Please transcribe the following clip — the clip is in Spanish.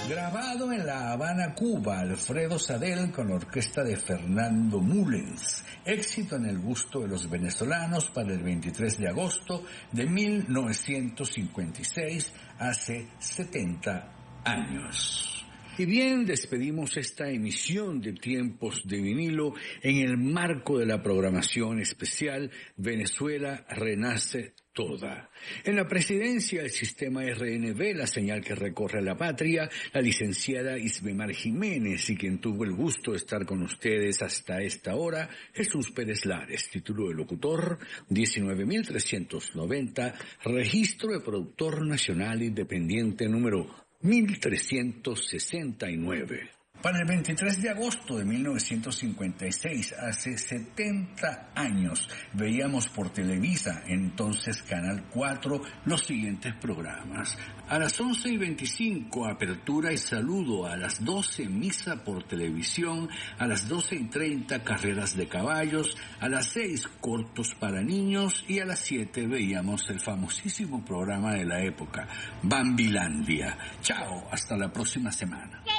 Grabado en La Habana, Cuba, Alfredo Sadel con la orquesta de Fernando Mullens. Éxito en el gusto de los venezolanos para el 23 de agosto de 1956, hace 70 años. Y bien, despedimos esta emisión de Tiempos de Vinilo en el marco de la programación especial Venezuela Renace Toda. En la presidencia del sistema RNB, la señal que recorre la patria, la licenciada Isbemar Jiménez, y quien tuvo el gusto de estar con ustedes hasta esta hora, Jesús Pérez Lares, título de locutor 19.390, registro de productor nacional independiente número 1369. Para el 23 de agosto de 1956, hace 70 años, veíamos por Televisa, entonces Canal 4, los siguientes programas. A las 11:25, apertura y saludo. A las 12, misa por televisión. A las 12:30, carreras de caballos. A las 6, cortos para niños. Y a las 7 veíamos el famosísimo programa de la época, Bambilandia. Chao, hasta la próxima semana.